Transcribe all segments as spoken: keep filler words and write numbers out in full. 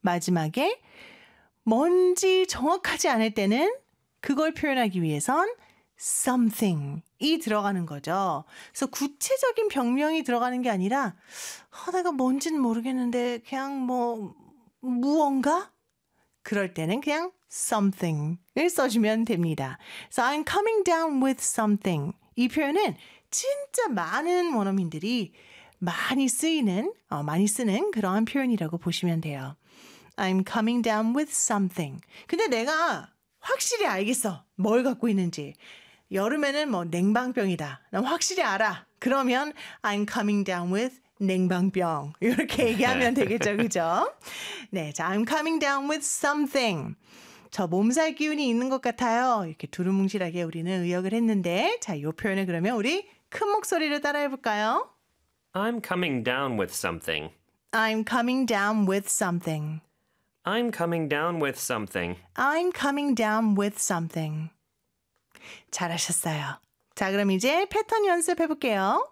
마지막에 뭔지 정확하지 않을 때는 그걸 표현하기 위해선 something이 들어가는 거죠. 그래서 구체적인 병명이 들어가는 게 아니라 어, 내가 뭔지는 모르겠는데 그냥 뭐 무언가? 그럴 때는 그냥 something을 써주면 됩니다. So I'm coming down with something. 이 표현은 진짜 많은 원어민들이 많이 쓰이는, 어, 많이 쓰는 그러한 표현이라고 보시면 돼요. I'm coming down with something. 근데 내가 확실히 알겠어. 뭘 갖고 있는지. 여름에는 뭐 냉방병이다. 난 확실히 알아. 그러면 I'm coming down with 냉방병. 이렇게 얘기하면 되겠죠. 그죠? 네, 자, I'm coming down with something. 저 몸살 기운이 있는 것 같아요. 이렇게 두루뭉실하게 우리는 의역을 했는데 자, 이 표현을 그러면 우리 큰 목소리로 따라해 볼까요? I'm coming down with something. I'm coming down with something. I'm coming down with something. I'm coming down with something. 잘하셨어요. 자, 그럼 이제 패턴 연습해 볼게요.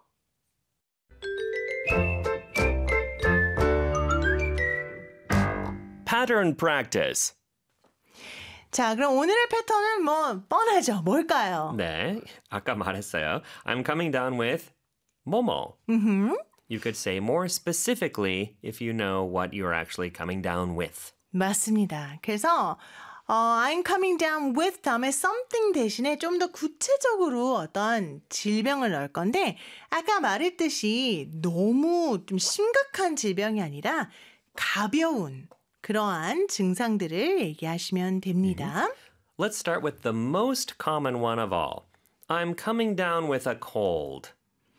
Pattern practice. 자, 그럼 오늘의 패턴은 뭐 뻔하죠. 뭘까요? 네, 아까 말했어요. I'm coming down with 뭐뭐. Mm-hmm. You could say more specifically if you know what you're actually coming down with. 맞습니다. 그래서 어, I'm coming down with 다음에 something 대신에 좀 더 구체적으로 어떤 질병을 넣을 건데 아까 말했듯이 너무 좀 심각한 질병이 아니라 가벼운 그러한 증상들을 얘기하시면 됩니다. Let's start with the most common one of all. I'm coming down with a cold.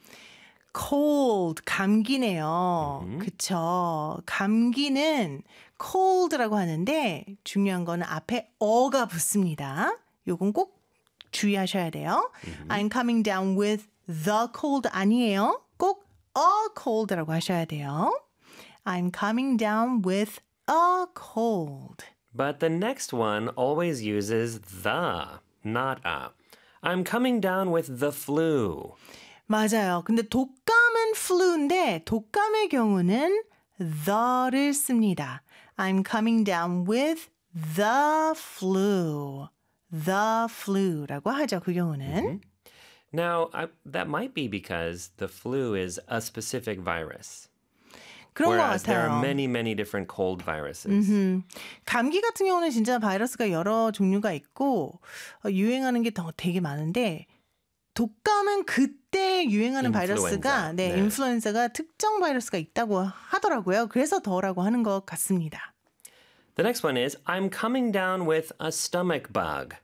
cold, 감기네요. 음. 그쵸. 감기는 cold라고 하는데 중요한 거는 앞에 어가 붙습니다. 요건 꼭 주의하셔야 돼요. 음. I'm coming down with the cold 아니에요. 꼭 a cold라고 하셔야 돼요. I'm coming down with a cold. But the next one always uses the, not a. I'm coming down with the flu. 맞아요. 근데 독감은 flu인데 독감의 경우는 the를 씁니다. I'm coming down with the flu. The flu라고 하죠. 그 경우는. Mm-hmm. Now, I, that might be because the flu is a specific virus. 그런 것 Whereas there 같아요. are many, many different cold viruses. 음흠. 감기 같은 경우는 진짜 바이러스가 여러 종류가 있고 어, 유행하는 게 더 되게 많은데 독감은 그때 유행하는 인플루엔자. 바이러스가 네, 네. 인플루엔자가 특정 바이러스가 있다고 하더라고요. 그래서 더라고 하는 것 같습니다. The next one is, I'm coming down with a stomach bug.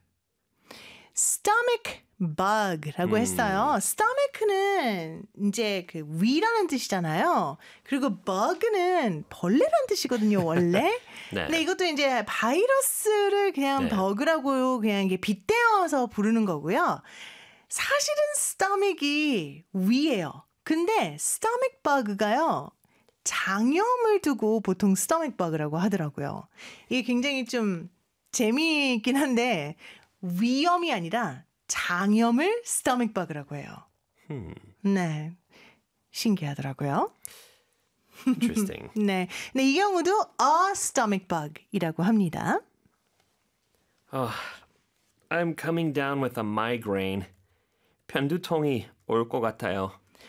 stomach bug라고 음. 했어요. stomach는 이제 그 위라는 뜻이잖아요. 그리고 bug는 벌레라는 뜻이거든요, 원래. 네. 근데 이것도 이제 바이러스를 그냥 네. bug라고 그냥 이게 빗대어서 부르는 거고요. 사실은 stomach이 위예요. 근데 stomach bug가요. 장염을 두고 보통 stomach bug라고 하더라고요. 이게 굉장히 좀 재미있긴 한데 위염이 아니라 장염을 stomach bug라고 해요. Hmm. 네, 신기하더라고요. Interesting. 네, 근데 이 경우도 a stomach bug이라고 합니다. Oh, I'm coming down with a migraine. 편두통이 올 것 같아요.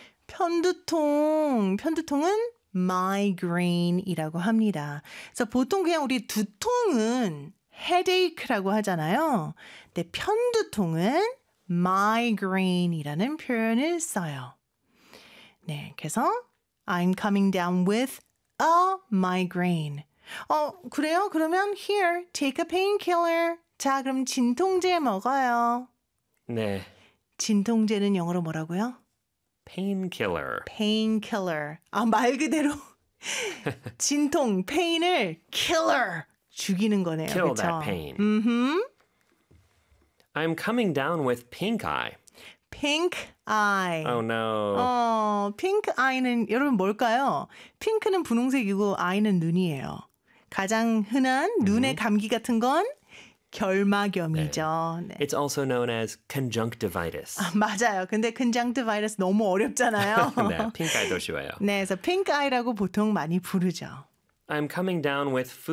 편두통, 편두통은 migraine이라고 합니다. 그래서 보통 그냥 우리 두통은 headache라고 하잖아요. 근데 편두통은 migraine이라는 표현을 써요. 네, 그래서 I'm coming down with a migraine. 어, 그래요? 그러면 here, take a painkiller. 자, 그럼 진통제 먹어요. 네. 진통제는 영어로 뭐라고요? Painkiller. painkiller. 아, 말 그대로 진통, pain을 killer, 죽이는 거네요. Kill 그쵸? that pain. Mm-hmm. I'm coming down with pink eye. pink eye. Oh no. 어, pink eye는 여러분 뭘까요? 핑크는 분홍색이고 eye는 눈이에요. 가장 흔한 눈의 감기 같은 건 결막염이죠. 네. It's also known as conjunctivitis. 아, 맞아요. 근데 conjunctivitis 너무 어렵잖아요. 네, 핑크 아이도 쉬워요. 네, 그래서 pink eye라고 보통 많이 부르죠. I'm coming down with food